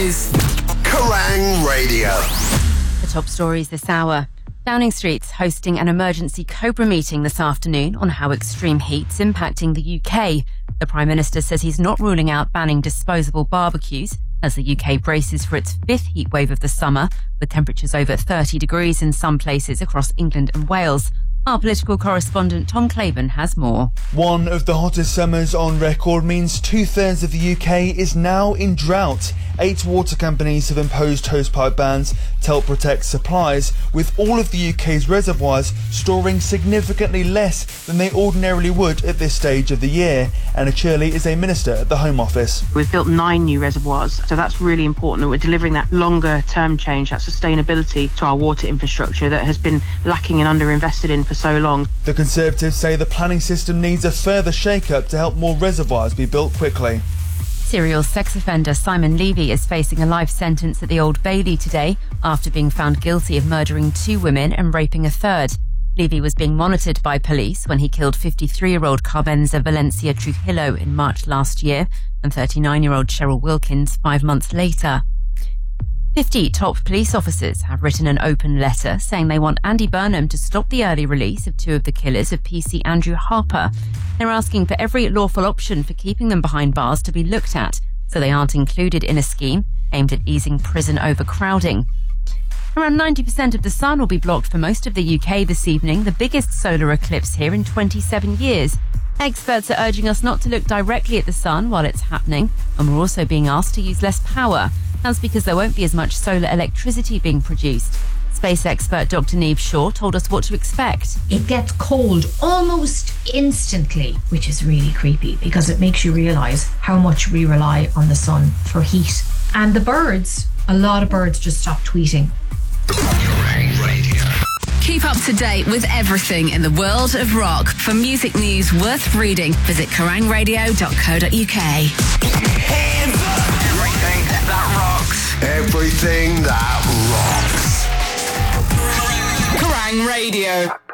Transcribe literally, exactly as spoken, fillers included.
is Kerrang Radio. The top stories this hour. Downing Street's hosting an emergency Cobra meeting this afternoon on how extreme heat's impacting the U K. The Prime Minister says he's not ruling out banning disposable barbecues as the U K braces for its fifth heat wave of the summer, with temperatures over thirty degrees in some places across England and Wales. Our political correspondent Tom Claiborne has more. One of the hottest summers on record means two-thirds of the U K is now in drought. Eight water companies have imposed hosepipe bans to help protect supplies, with all of the U K's reservoirs storing significantly less than they ordinarily would at this stage of the year. Anna Churley is a minister at the Home Office. We've built nine new reservoirs, so that's really important that we're delivering that longer term change, that sustainability to our water infrastructure that has been lacking and underinvested in for so long. The Conservatives say the planning system needs a further shake-up to help more reservoirs be built quickly. Serial sex offender Simon Levy is facing a life sentence at the Old Bailey today after being found guilty of murdering two women and raping a third. Levy was being monitored by police when he killed fifty-three-year-old Carmenza Valencia Trujillo in March last year and thirty-nine-year-old Cheryl Wilkins five months later. fifty top police officers have written an open letter saying they want Andy Burnham to stop the early release of two of the killers of P C Andrew Harper. They're asking for every lawful option for keeping them behind bars to be looked at, so they aren't included in a scheme aimed at easing prison overcrowding. Around ninety percent of the sun will be blocked for most of the U K this evening, the biggest solar eclipse here in twenty-seven years. Experts are urging us not to look directly at the sun while it's happening, and we're also being asked to use less power. That's because there won't be as much solar electricity being produced. Space expert Doctor Niamh Shaw told us what to expect. It gets cold almost instantly, which is really creepy because it makes you realise how much we rely on the sun for heat. And the birds, a lot of birds just stop tweeting. Keep up to date with everything in the world of rock. For music news worth reading, visit kerrang radio dot co dot uk. Hands up! Everything that rocks. Everything that rocks. Kerrang Radio.